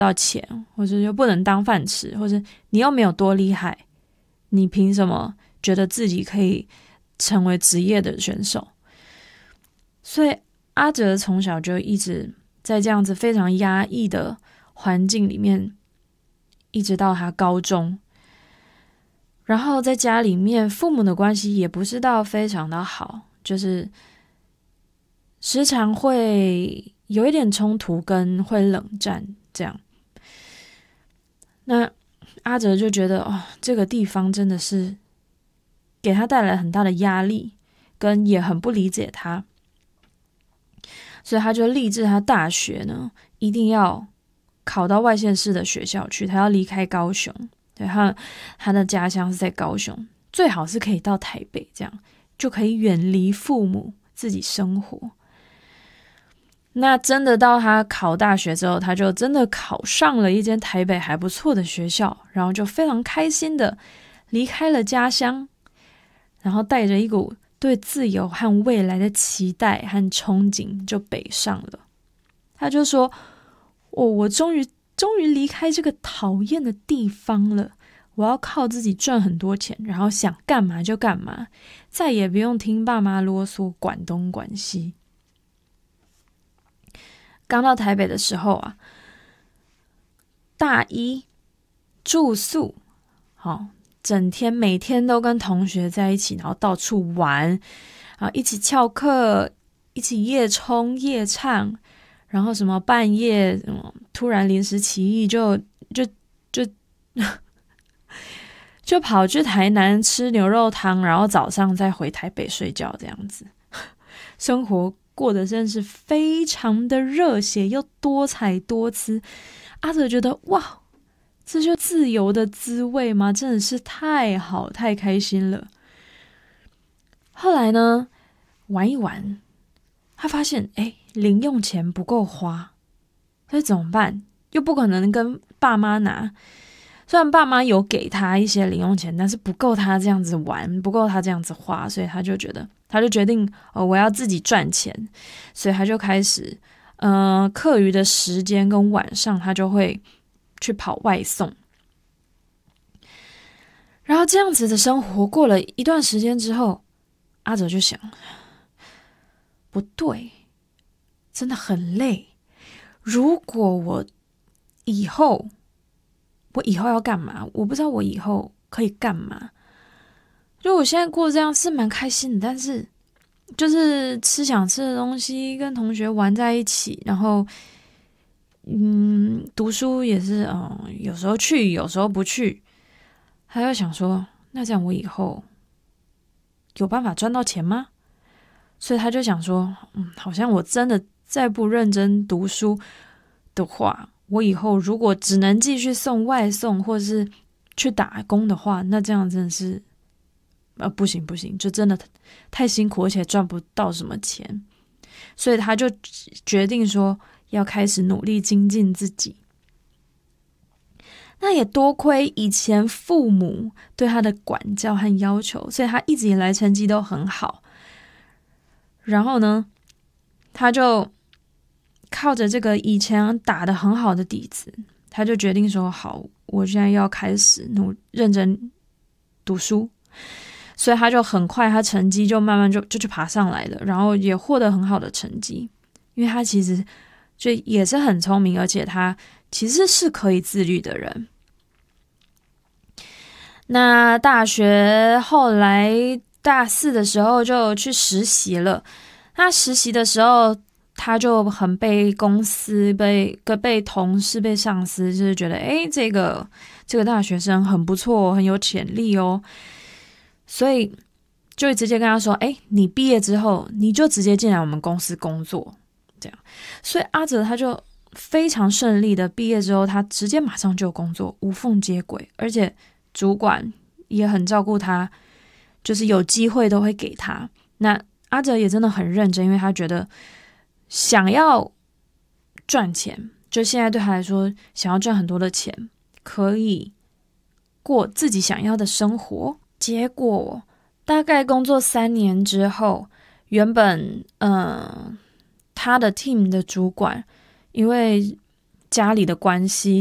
到钱，或者又不能当饭吃，或者你又没有多厉害，你凭什么觉得自己可以成为职业的选手？所以阿哲从小就一直在这样子非常压抑的环境里面，一直到他高中。然后在家里面，父母的关系也不是到非常的好，就是时常会有一点冲突，跟会冷战这样。那阿哲就觉得这个地方真的是给他带来很大的压力，跟也很不理解他，所以他就立志他大学呢一定要考到外县市的学校去，他要离开高雄。对，他的家乡是在高雄，最好是可以到台北，这样就可以远离父母，自己生活。那真的到他考大学之后，他就真的考上了一间台北还不错的学校，然后就非常开心的离开了家乡，然后带着一股对自由和未来的期待和憧憬就北上了。他就说我终于离开这个讨厌的地方了，我要靠自己赚很多钱，然后想干嘛就干嘛，再也不用听爸妈啰嗦，管东管西。刚到台北的时候啊，大一住宿，整天每天都跟同学在一起，然后到处玩，一起翘课，一起夜冲夜唱，然后什么半夜突然临时起意就跑去台南吃牛肉汤，然后早上再回台北睡觉，这样子生活过得真是非常的热血又多彩多姿。阿哲觉得哇，这就自由的滋味吗？真的是太好太开心了。后来呢，玩一玩，他发现零用钱不够花，所以怎么办？又不可能跟爸妈拿，虽然爸妈有给他一些零用钱，但是不够他这样子玩，不够他这样子花，所以他就决定我要自己赚钱，所以他就开始课余的时间跟晚上他就会去跑外送。然后这样子的生活过了一段时间之后，阿哲就想，不对，真的很累。如果我以后要干嘛？我不知道我以后可以干嘛。就我现在过这样是蛮开心的，但是就是吃想吃的东西，跟同学玩在一起，然后读书也是有时候去，有时候不去。他就想说，那这样我以后有办法赚到钱吗？所以他就想说，好像我真的再不认真读书的话，我以后如果只能继续送外送或是去打工的话，那这样真的是不行，就真的太辛苦，而且赚不到什么钱。所以他就决定说要开始努力精进自己。那也多亏以前父母对他的管教和要求，所以他一直以来成绩都很好。然后呢，他就靠着这个以前打得很好的底子，他就决定说好，我现在要开始认真读书。所以他就很快，他成绩就慢慢就去爬上来了，然后也获得很好的成绩。因为他其实就也是很聪明，而且他其实是可以自律的人。那大学后来大4的时候就去实习了。他实习的时候，他就很被公司、被同事、被上司，就是觉得这个大学生很不错，很有潜力哦。所以就直接跟他说，你毕业之后你就直接进来我们公司工作，这样。所以阿哲他就非常顺利的毕业之后，他直接马上就有工作，无缝接轨，而且主管也很照顾他，就是有机会都会给他。那阿哲也真的很认真，因为他觉得想要赚钱，就现在对他来说，想要赚很多的钱，可以过自己想要的生活。结果大概工作3年之后，原本他的 team 的主管因为家里的关系